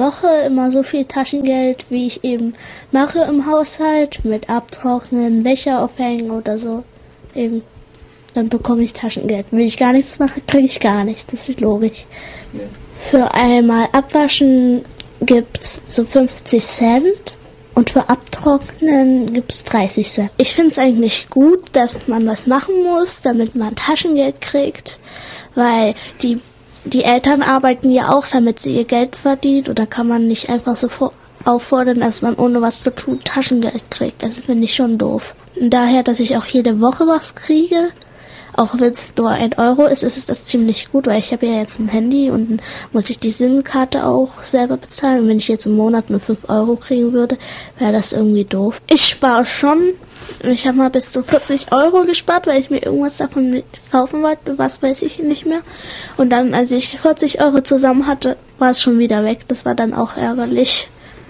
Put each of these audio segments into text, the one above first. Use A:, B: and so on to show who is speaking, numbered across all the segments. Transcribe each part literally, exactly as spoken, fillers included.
A: Woche immer so viel Taschengeld, wie ich eben mache im Haushalt, mit Abtrocknen, Wäsche aufhängen oder so. Eben, dann bekomme ich Taschengeld. Will ich gar nichts machen, kriege ich gar nichts. Das ist logisch. Ja. Für einmal abwaschen gibt's so fünfzig Cent und für Abtrocknen gibt's dreißig Cent. Ich finde es eigentlich gut, dass man was machen muss, damit man Taschengeld kriegt, weil die Die Eltern arbeiten ja auch, damit sie ihr Geld verdient, oder kann man nicht einfach so auffordern, dass man ohne was zu tun Taschengeld kriegt. Das finde ich schon doof. Und daher, dass ich auch jede Woche was kriege, auch wenn es nur ein Euro ist, ist es das ziemlich gut, weil ich habe ja jetzt ein Handy und dann muss ich die SIM-Karte auch selber bezahlen. Und wenn ich jetzt im Monat nur fünf Euro kriegen würde, wäre das irgendwie doof. Ich spare schon. Ich habe mal bis zu vierzig Euro gespart, weil ich mir irgendwas davon kaufen wollte, was weiß ich nicht mehr. Und dann, als ich vierzig Euro zusammen hatte, war es schon wieder weg. Das war dann auch ärgerlich.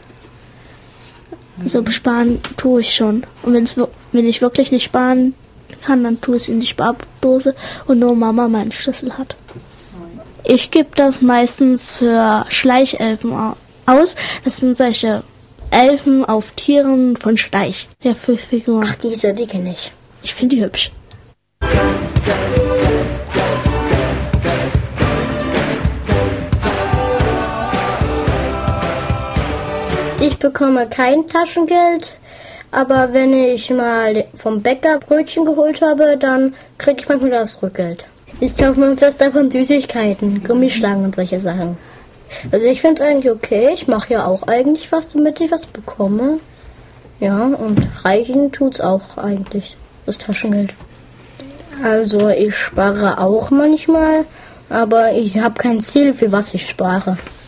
A: So sparen tue ich schon. Und wenn's, wenn ich wirklich nicht sparen kann, dann tue ich es in die Spardose und nur Mama meinen Schlüssel hat. Ich gebe das meistens für Schleichelfen aus. Das sind solche Elfen auf Tieren von Steich. Ja, für Figuren.
B: Ach, diese, die kenne ich.
A: Ich finde die hübsch.
B: Ich bekomme kein Taschengeld, aber wenn ich mal vom Bäcker Brötchen geholt habe, dann kriege ich manchmal das Rückgeld. Ich kaufe mir fest davon Süßigkeiten, Gummischlangen und solche Sachen. Also ich finde es eigentlich okay. Ich mache ja auch eigentlich was, damit ich was bekomme. Ja, und reichen tut's auch eigentlich, das Taschengeld. Also ich spare auch manchmal, aber ich habe kein Ziel, für was ich spare.